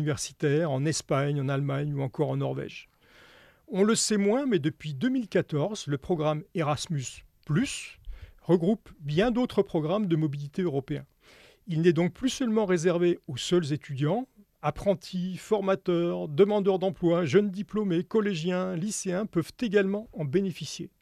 universitaires en Espagne, en Allemagne ou encore en Norvège. On le sait moins, mais depuis 2014, le programme Erasmus+ regroupe bien d'autres programmes de mobilité européens. Il n'est donc plus seulement réservé aux seuls étudiants, apprentis, formateurs, demandeurs d'emploi, jeunes diplômés, collégiens, lycéens peuvent également en bénéficier.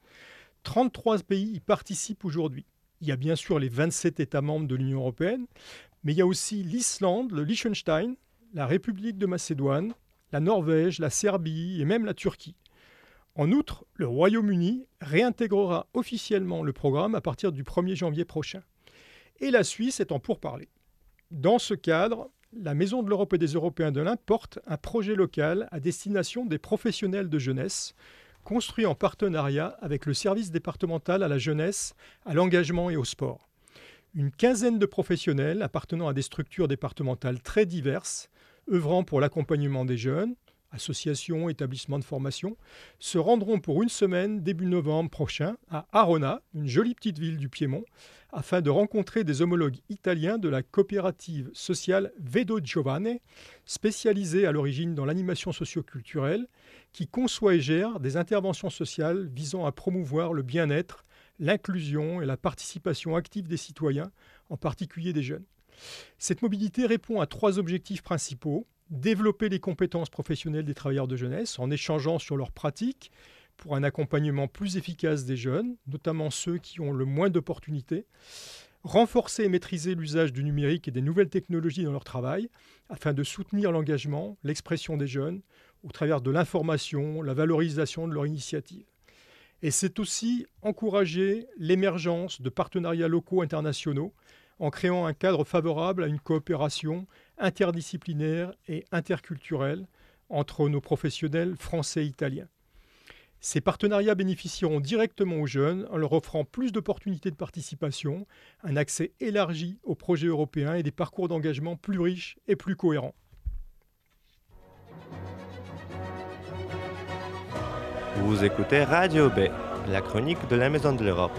33 pays y participent aujourd'hui. Il y a bien sûr les 27 États membres de l'Union européenne, mais il y a aussi l'Islande, le Liechtenstein, la République de Macédoine, la Norvège, la Serbie et même la Turquie. En outre, le Royaume-Uni réintégrera officiellement le programme à partir du 1er janvier prochain. Et la Suisse est en pourparlers. Dans ce cadre, la Maison de l'Europe et des Européens de l'Ain porte un projet local à destination des professionnels de jeunesse, construit en partenariat avec le service départemental à la jeunesse, à l'engagement et au sport. Une quinzaine de professionnels appartenant à des structures départementales très diverses, œuvrant pour l'accompagnement des jeunes, associations, établissements de formation, se rendront pour une semaine début novembre prochain à Arona, une jolie petite ville du Piémont, afin de rencontrer des homologues italiens de la coopérative sociale Vedo Giovane, spécialisée à l'origine dans l'animation socio-culturelle, qui conçoit et gère des interventions sociales visant à promouvoir le bien-être, l'inclusion et la participation active des citoyens, en particulier des jeunes. Cette mobilité répond à 3 objectifs principaux: développer les compétences professionnelles des travailleurs de jeunesse en échangeant sur leurs pratiques pour un accompagnement plus efficace des jeunes, notamment ceux qui ont le moins d'opportunités, renforcer et maîtriser l'usage du numérique et des nouvelles technologies dans leur travail afin de soutenir l'engagement, l'expression des jeunes au travers de l'information, la valorisation de leur initiative. Et c'est aussi encourager l'émergence de partenariats locaux internationaux en créant un cadre favorable à une coopération interdisciplinaire et interculturelle entre nos professionnels français et italiens. Ces partenariats bénéficieront directement aux jeunes en leur offrant plus d'opportunités de participation, un accès élargi aux projets européens et des parcours d'engagement plus riches et plus cohérents. Vous écoutez Radio B, la chronique de la Maison de l'Europe.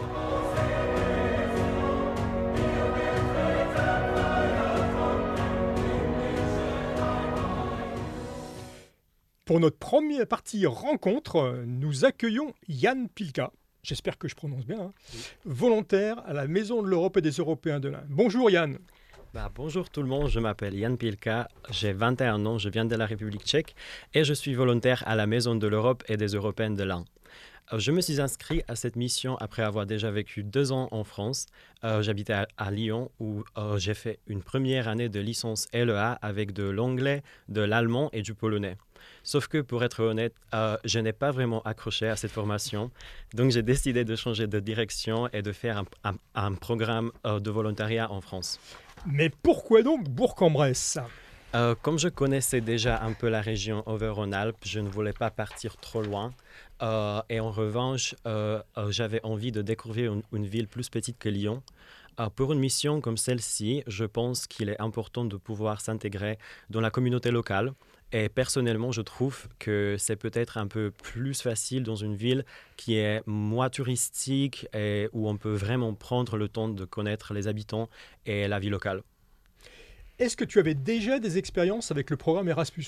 Pour notre première partie rencontre, nous accueillons Jan Pilka, j'espère que je prononce bien, volontaire à la Maison de l'Europe et des Européens de l'Ain. Bonjour Jan. Bonjour tout le monde, je m'appelle Jan Pilka, j'ai 21 ans, je viens de la République tchèque et je suis volontaire à la Maison de l'Europe et des Européens de l'Ain. Je me suis inscrit à cette mission après avoir déjà vécu 2 ans en France. J'habitais à Lyon où j'ai fait une première année de licence LEA avec de l'anglais, de l'allemand et du polonais. Sauf que pour être honnête, je n'ai pas vraiment accroché à cette formation. Donc j'ai décidé de changer de direction et de faire un programme de volontariat en France. Mais pourquoi donc Bourg-en-Bresse ? Comme je connaissais déjà un peu la région Auvergne-Rhône-Alpes, je ne voulais pas partir trop loin. Et en revanche, j'avais envie de découvrir une ville plus petite que Lyon. Pour une mission comme celle-ci, je pense qu'il est important de pouvoir s'intégrer dans la communauté locale. Et personnellement, je trouve que c'est peut-être un peu plus facile dans une ville qui est moins touristique et où on peut vraiment prendre le temps de connaître les habitants et la vie locale. Est-ce que tu avais déjà des expériences avec le programme Erasmus+?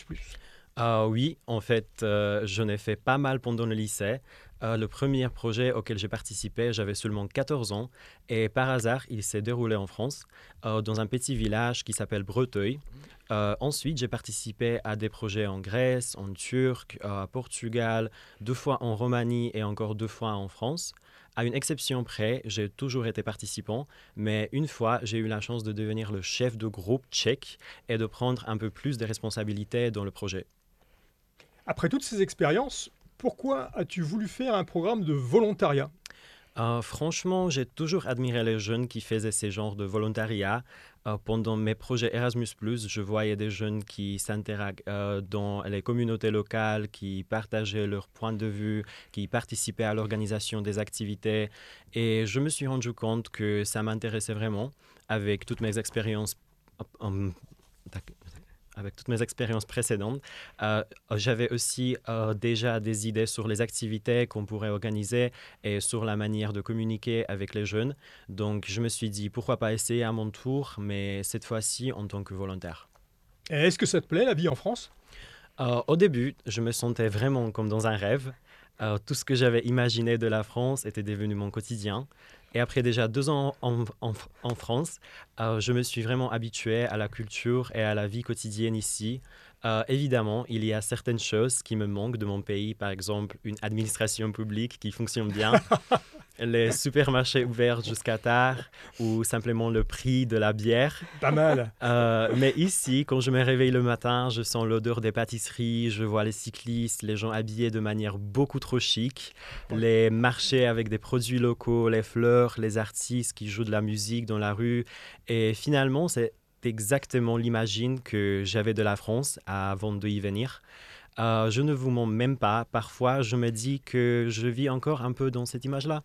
Oui, en fait, j'en ai fait pas mal pendant le lycée. Le premier projet auquel j'ai participé, j'avais seulement 14 ans et par hasard, il s'est déroulé en France, dans un petit village qui s'appelle Breteuil. Ensuite, j'ai participé à des projets en Grèce, en Turquie, à Portugal, 2 fois en Roumanie et encore 2 fois en France. À une exception près, j'ai toujours été participant, mais une fois, j'ai eu la chance de devenir le chef de groupe tchèque et de prendre un peu plus de responsabilités dans le projet. Après toutes ces expériences, pourquoi as-tu voulu faire un programme de volontariat ? Franchement, j'ai toujours admiré les jeunes qui faisaient ces genres de volontariat. Pendant mes projets Erasmus+, je voyais des jeunes qui s'intègrent dans les communautés locales, qui partageaient leurs points de vue, qui participaient à l'organisation des activités. Et je me suis rendu compte que ça m'intéressait vraiment avec toutes mes expériences. Avec toutes mes expériences précédentes, j'avais aussi déjà des idées sur les activités qu'on pourrait organiser et sur la manière de communiquer avec les jeunes. Donc, je me suis dit, pourquoi pas essayer à mon tour, mais cette fois-ci en tant que volontaire. Et est-ce que ça te plaît, la vie en France? Au début, je me sentais vraiment comme dans un rêve. Tout ce que j'avais imaginé de la France était devenu mon quotidien. Et après déjà 2 ans en France, je me suis vraiment habitué à la culture et à la vie quotidienne ici. Évidemment, il y a certaines choses qui me manquent de mon pays, par exemple une administration publique qui fonctionne bien, les supermarchés ouverts jusqu'à tard ou simplement le prix de la bière. Pas mal. Mais ici, quand je me réveille le matin, je sens l'odeur des pâtisseries, je vois les cyclistes, les gens habillés de manière beaucoup trop chic, les marchés avec des produits locaux, les fleurs, les artistes qui jouent de la musique dans la rue. Et finalement, c'est exactement l'imagine que j'avais de la France avant d'y venir. Je ne vous mens même pas. Parfois, je me dis que je vis encore un peu dans cette image-là.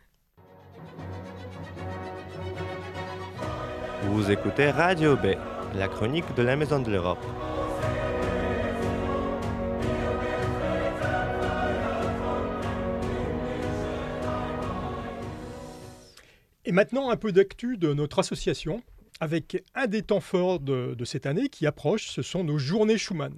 Vous écoutez Radio B, la chronique de la Maison de l'Europe. Et maintenant, un peu d'actu de notre association, avec un des temps forts de cette année qui approche, ce sont nos journées Schuman.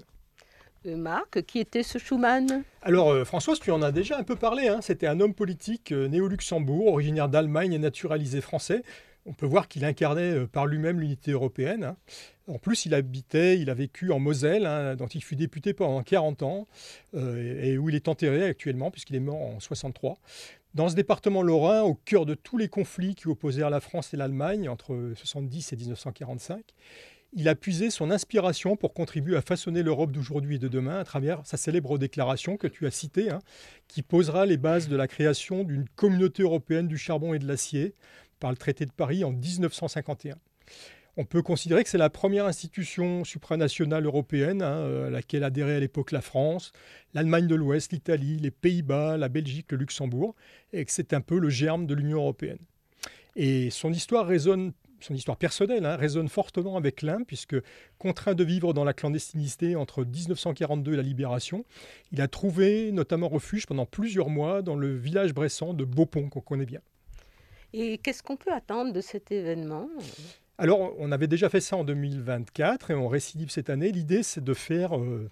Marc, qui était ce Schuman? Alors, Françoise, tu en as déjà un peu parlé, hein. C'était un homme politique né au Luxembourg, originaire d'Allemagne et naturalisé français. On peut voir qu'il incarnait par lui-même l'unité européenne, hein. En plus, il a vécu en Moselle, hein, dont il fut député pendant 40 ans, et où il est enterré actuellement, puisqu'il est mort en 63. Dans ce département lorrain, au cœur de tous les conflits qui opposèrent la France et l'Allemagne entre 1970 et 1945, il a puisé son inspiration pour contribuer à façonner l'Europe d'aujourd'hui et de demain à travers sa célèbre déclaration que tu as citée, hein, qui posera les bases de la création d'une communauté européenne du charbon et de l'acier par le traité de Paris en 1951. On peut considérer que c'est la première institution supranationale européenne, hein, à laquelle adhéraient à l'époque la France, l'Allemagne de l'Ouest, l'Italie, les Pays-Bas, la Belgique, le Luxembourg, et que c'est un peu le germe de l'Union européenne. Et son histoire personnelle, hein, résonne fortement avec l'Inde, puisque contraint de vivre dans la clandestinité entre 1942 et la Libération, il a trouvé notamment refuge pendant plusieurs mois dans le village bressan de Beaupont, qu'on connaît bien. Et qu'est-ce qu'on peut attendre de cet événement? Alors, on avait déjà fait ça en 2024 et on récidive cette année. L'idée, c'est de faire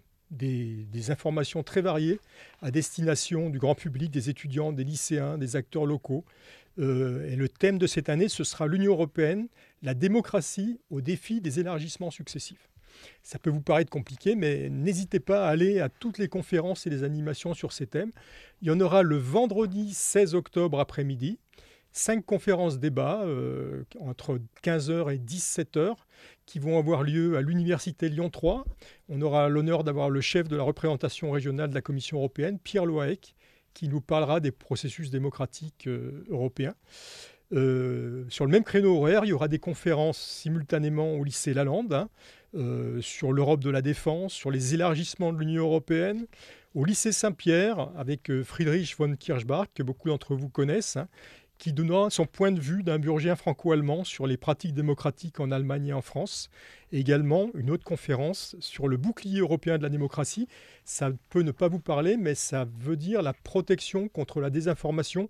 des informations très variées à destination du grand public, des étudiants, des lycéens, des acteurs locaux. Et le thème de cette année, ce sera l'Union européenne, la démocratie au défi des élargissements successifs. Ça peut vous paraître compliqué, mais n'hésitez pas à aller à toutes les conférences et les animations sur ces thèmes. Il y en aura le vendredi 16 octobre après-midi. 5 conférences débats entre 15h et 17h qui vont avoir lieu à l'Université Lyon 3. On aura l'honneur d'avoir le chef de la représentation régionale de la Commission européenne, Pierre Loaec, qui nous parlera des processus démocratiques européens. Sur le même créneau horaire, il y aura des conférences simultanément au lycée Lalande, hein, sur l'Europe de la défense, sur les élargissements de l'Union européenne, au lycée Saint-Pierre avec Friedrich von Kirchbach, que beaucoup d'entre vous connaissent, hein, qui donnera son point de vue d'un burgien franco-allemand sur les pratiques démocratiques en Allemagne et en France. Et également une autre conférence sur le bouclier européen de la démocratie. Ça peut ne pas vous parler, mais ça veut dire la protection contre la désinformation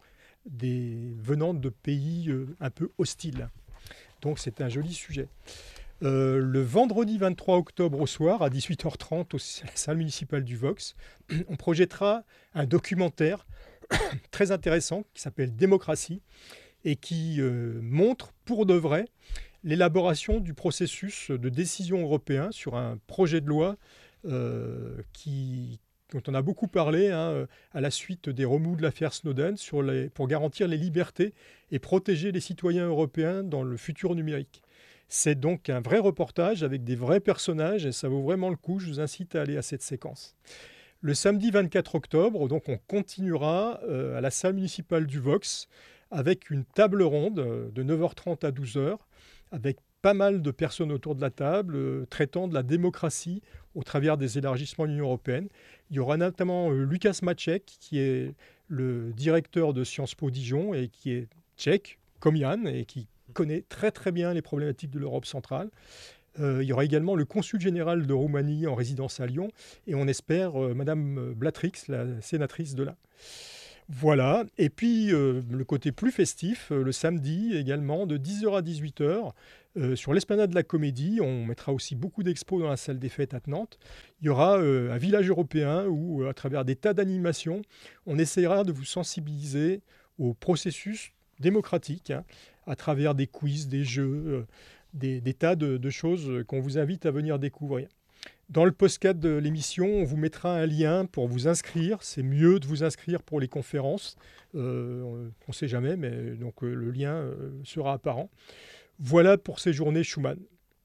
venant de pays un peu hostiles. Donc c'est un joli sujet. Le vendredi 23 octobre au soir, à 18h30, à la salle municipale du Vox, on projettera un documentaire très intéressant qui s'appelle Démocratie et qui montre pour de vrai l'élaboration du processus de décision européen sur un projet de loi dont on a beaucoup parlé, hein, à la suite des remous de l'affaire Snowden pour garantir les libertés et protéger les citoyens européens dans le futur numérique. C'est donc un vrai reportage avec des vrais personnages et ça vaut vraiment le coup. Je vous incite à aller à cette séquence. Le samedi 24 octobre, donc on continuera à la salle municipale du Vox avec une table ronde de 9h30 à 12h avec pas mal de personnes autour de la table traitant de la démocratie au travers des élargissements de l'Union européenne. Il y aura notamment Lukas Maček, qui est le directeur de Sciences Po Dijon et qui est tchèque, comme Yann, et qui connaît très très bien les problématiques de l'Europe centrale. Il y aura également le consul général de Roumanie en résidence à Lyon et on espère Madame Blatrix, la sénatrice de là. Voilà, et puis le côté plus festif, le samedi également, de 10h à 18h, Sur l'Esplanade de la Comédie, on mettra aussi beaucoup d'expos dans la salle des fêtes à Nantes. Il y aura un village européen où, à travers des tas d'animations, on essaiera de vous sensibiliser au processus démocratique, à travers des quiz, des jeux, des tas de choses qu'on vous invite à venir découvrir. Dans le postcard de l'émission, on vous mettra un lien pour vous inscrire. C'est mieux de vous inscrire pour les conférences. On ne sait jamais, mais donc, le lien sera apparent. Voilà pour ces journées Schumann.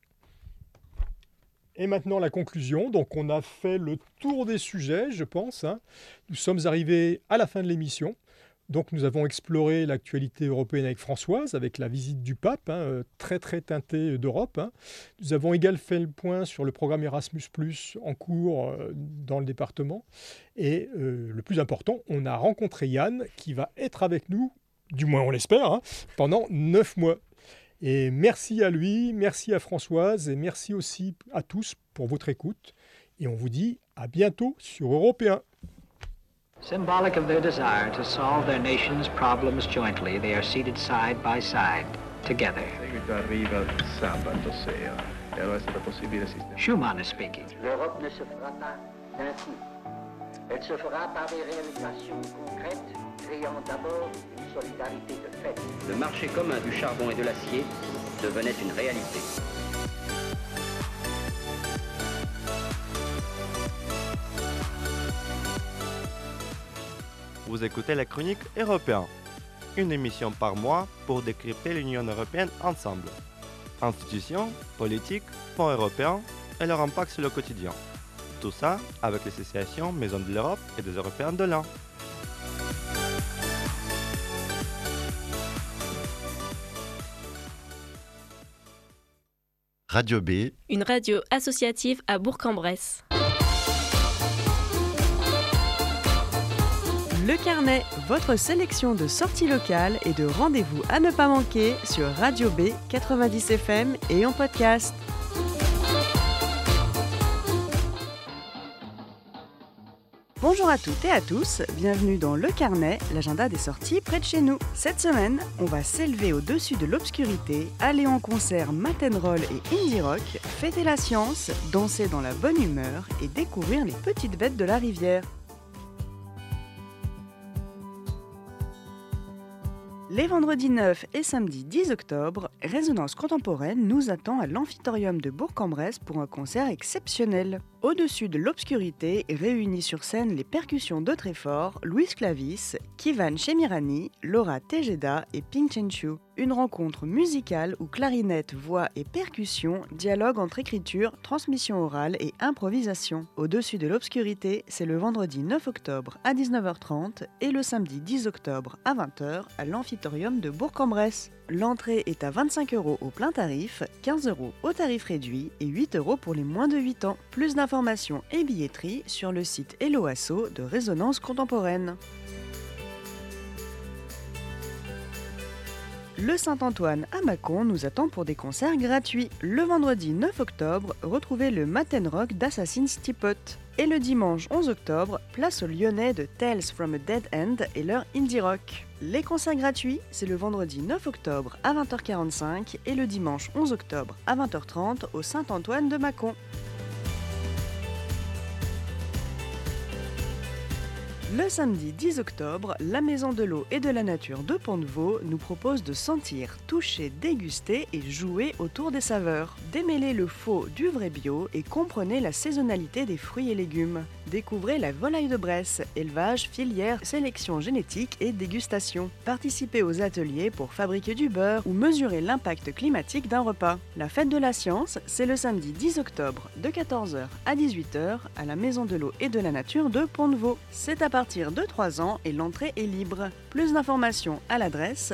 Et maintenant la conclusion. Donc on a fait le tour des sujets, je pense. Nous sommes arrivés à la fin de l'émission. Donc nous avons exploré l'actualité européenne avec Françoise, avec la visite du pape, très très teintée d'Europe. Nous avons également fait le point sur le programme Erasmus+, en cours dans le département. Et le plus important, on a rencontré Yann, qui va être avec nous, du moins on l'espère, pendant 9 mois. Et merci à lui, merci à Françoise et merci aussi à tous pour votre écoute. Et on vous dit à bientôt sur Europe 1. Symbolic of their desire to solve their nation's problems jointly, they are seated side by side, together. Schumann is speaking. L'Europe ne se fera pas d'un coup. Elle se fera par des réalisations concrètes, créant d'abord une solidarité de fait. Le marché commun du charbon et de l'acier devenait une réalité. Vous écoutez la chronique européenne, une émission par mois pour décrypter l'Union européenne ensemble. Institutions, politiques, fonds européens et leur impact sur le quotidien. Tout ça avec l'association Maison de l'Europe et des Européens de l'An. Radio B, une radio associative à Bourg-en-Bresse. Le Carnet, votre sélection de sorties locales et de rendez-vous à ne pas manquer sur Radio B 90 FM et en podcast. Bonjour à toutes et à tous, bienvenue dans Le Carnet, l'agenda des sorties près de chez nous. Cette semaine, on va s'élever au-dessus de l'obscurité, aller en concert Mattenroll et Indie Rock, fêter la science, danser dans la bonne humeur et découvrir les petites bêtes de la rivière. Les vendredis 9 et samedi 10 octobre, Résonance contemporaine nous attend à l'Amphitorium de Bourg-en-Bresse pour un concert exceptionnel. Au-dessus de l'obscurité, réunis sur scène les percussions de Tréfort, Louis Clavis, Kivan Chemirani, Laura Tejeda et Ping Chen-Chu. Une rencontre musicale où clarinette, voix et percussion dialoguent entre écriture, transmission orale et improvisation. Au-dessus de l'obscurité, c'est le vendredi 9 octobre à 19h30 et le samedi 10 octobre à 20h à l'Amphitorium de Bourg-en-Bresse. L'entrée est à 25 € au plein tarif, 15 € au tarif réduit et 8 € pour les moins de 8 ans. Plus d'informations et billetterie sur le site Hello Asso de Résonance contemporaine. Le Saint-Antoine à Mâcon nous attend pour des concerts gratuits. Le vendredi 9 octobre, retrouvez le Maten Rock d'Assassin's Teapot. Et le dimanche 11 octobre, place aux Lyonnais de Tales from a Dead End et leur Indie Rock. Les concerts gratuits, c'est le vendredi 9 octobre à 20h45 et le dimanche 11 octobre à 20h30 au Saint-Antoine de Mâcon. Le samedi 10 octobre, la Maison de l'eau et de la nature de Pont-de-Vaux nous propose de sentir, toucher, déguster et jouer autour des saveurs. Démêlez le faux du vrai bio et comprenez la saisonnalité des fruits et légumes. Découvrez la volaille de Bresse, élevage, filière, sélection génétique et dégustation. Participez aux ateliers pour fabriquer du beurre ou mesurer l'impact climatique d'un repas. La fête de la science, c'est le samedi 10 octobre de 14h à 18h à la Maison de l'eau et de la nature de Pont-de-Vaux. C'est à partir de 3 ans et l'entrée est libre. Plus d'informations à l'adresse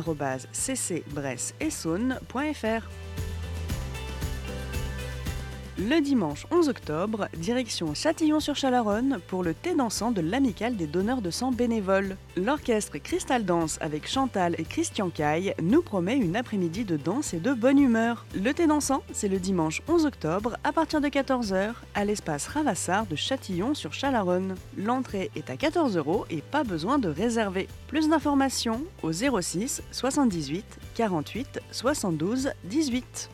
maison.o.nature@ccbresseessonne.fr. Le dimanche 11 octobre, direction Châtillon-sur-Chalaronne pour le thé dansant de l'Amicale des donneurs de sang bénévoles. L'orchestre Crystal Dance avec Chantal et Christian Caille nous promet une après-midi de danse et de bonne humeur. Le thé dansant, c'est le dimanche 11 octobre à partir de 14h à l'espace Ravassar de Châtillon-sur-Chalaronne. L'entrée est à 14 € et pas besoin de réserver. Plus d'informations au 06 78 48 72 18.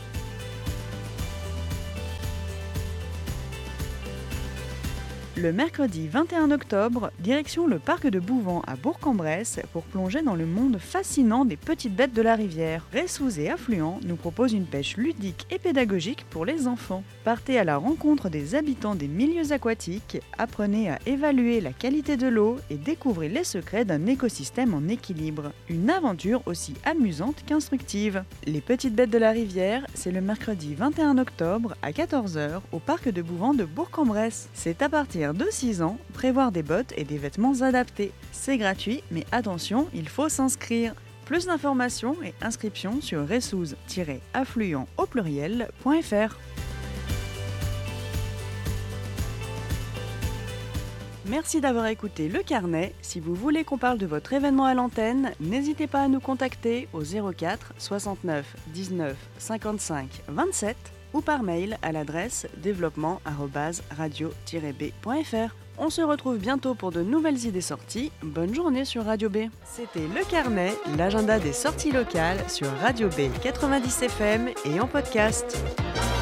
Le mercredi 21 octobre, direction le parc de Bouvans à Bourg-en-Bresse pour plonger dans le monde fascinant des petites bêtes de la rivière. Ressous et Affluent nous propose une pêche ludique et pédagogique pour les enfants. Partez à la rencontre des habitants des milieux aquatiques, apprenez à évaluer la qualité de l'eau et découvrez les secrets d'un écosystème en équilibre. Une aventure aussi amusante qu'instructive. Les petites bêtes de la rivière, c'est le mercredi 21 octobre à 14h au parc de Bouvans de Bourg-en-Bresse. C'est à partir de 6 ans, prévoir des bottes et des vêtements adaptés. C'est gratuit, mais attention, il faut s'inscrire. Plus d'informations et inscriptions sur ressous-affluent au pluriel.fr. Merci d'avoir écouté Le Carnet. Si vous voulez qu'on parle de votre événement à l'antenne, n'hésitez pas à nous contacter au 04 69 19 55 27 ou par mail à l'adresse développement@radio-b.fr. On se retrouve bientôt pour de nouvelles idées sorties. Bonne journée sur Radio B. C'était Le Carnet, l'agenda des sorties locales sur Radio B 90 FM et en podcast.